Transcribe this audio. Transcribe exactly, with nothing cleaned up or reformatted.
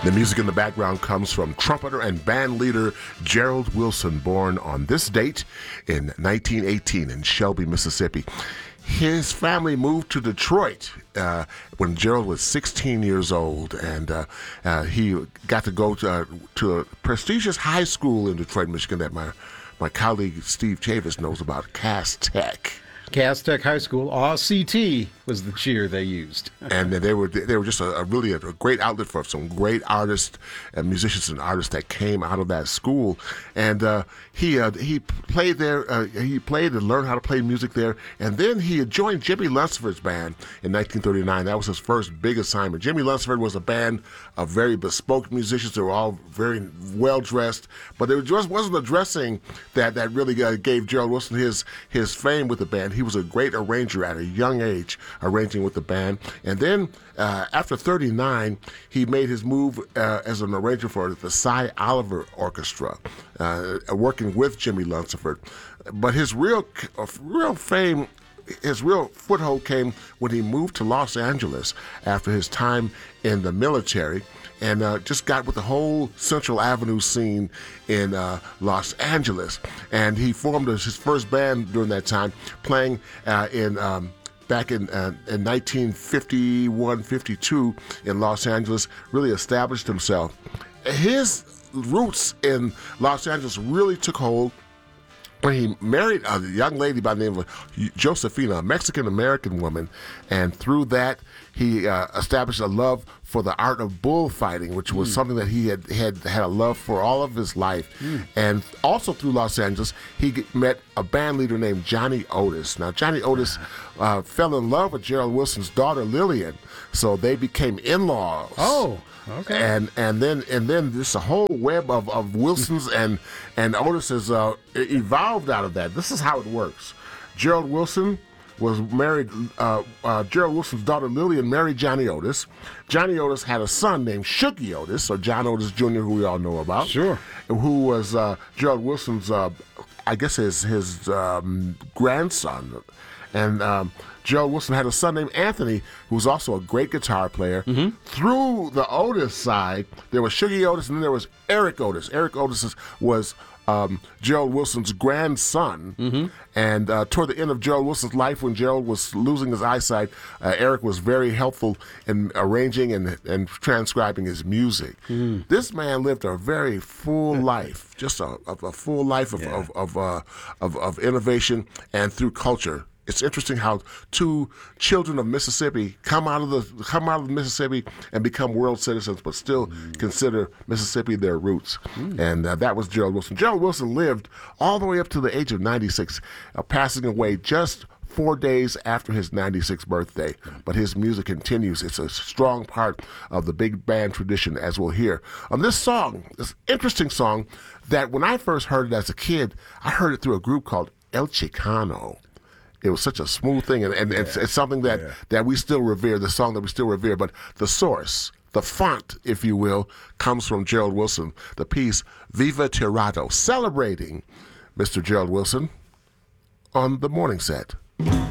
The music in the background comes from trumpeter and band leader Gerald Wilson, born on this date in nineteen eighteen in Shelby, Mississippi. His family moved to Detroit uh, when Gerald was sixteen years old, and uh, uh, he got to go to, uh, to a prestigious high school in Detroit, Michigan that my, my colleague Steve Chavis knows about, Cass Tech. Cass Tech High School, R C T was the cheer they used. And they were they were just a, a really a, a great outlet for some great artists and musicians and artists that came out of that school. And uh, he uh, he played there. Uh, he played and learned how to play music there. And then he joined Jimmy Lunceford's band in nineteen thirty-nine. That was his first big assignment. Jimmy Lunceford was a band of very bespoke musicians. They were all very well dressed, but it just wasn't the dressing that that really uh, gave Gerald Wilson his his fame with the band. He was a great arranger at a young age, arranging with the band. And then uh, after thirty-nine, he made his move uh, as an arranger for the Cy Oliver Orchestra, uh, working with Jimmy Lunceford. But his real, uh, real fame, his real foothold came when he moved to Los Angeles after his time in the military, and uh, just got with the whole Central Avenue scene in uh, Los Angeles. And he formed his first band during that time, playing uh, in um, back in, uh, in nineteen fifty-one, fifty-two in Los Angeles, really established himself. His roots in Los Angeles really took hold when he married a young lady by the name of Josefina, a Mexican-American woman, and through that, he uh, established a love for the art of bullfighting, which was mm. something that he had, had had a love for all of his life. Mm. And also through Los Angeles, he met a band leader named Johnny Otis. Now, Johnny Otis uh, fell in love with Gerald Wilson's daughter, Lillian, so they became in-laws. Oh. Okay. And and then and then this whole web of, of Wilsons and and Otis's uh, evolved out of that. This is how it works. Gerald Wilson was married. Uh, uh, Gerald Wilson's daughter Lillian married Johnny Otis. Johnny Otis had a son named Shuggie Otis, or John Otis Junior, who we all know about. Sure. Who was uh, Gerald Wilson's, uh, I guess, his his um, grandson. And um, Gerald Wilson had a son named Anthony, who was also a great guitar player. Mm-hmm. Through the Otis side, there was Shuggie Otis, and then there was Eric Otis. Eric Otis was um, Gerald Wilson's grandson. Mm-hmm. And uh, toward the end of Gerald Wilson's life, when Gerald was losing his eyesight, uh, Eric was very helpful in arranging and, and transcribing his music. Mm. This man lived a very full life, just a, a, a full life of, yeah. of, of, uh, of, of innovation and through culture. It's interesting how two children of Mississippi come out of the come out of Mississippi and become world citizens, but still mm. consider Mississippi their roots. Mm. And uh, that was Gerald Wilson. Gerald Wilson lived all the way up to the age of ninety-six, uh, passing away just four days after his ninety-sixth birthday. But his music continues. It's a strong part of the big band tradition, as we'll hear. On this song, this interesting song that when I first heard it as a kid, I heard it through a group called El Chicano. It was such a smooth thing, and, and yeah. it's, it's something that, yeah. that we still revere, the song that we still revere. But the source, the font, if you will, comes from Gerald Wilson, the piece Viva Tirado, celebrating Mister Gerald Wilson on the morning set.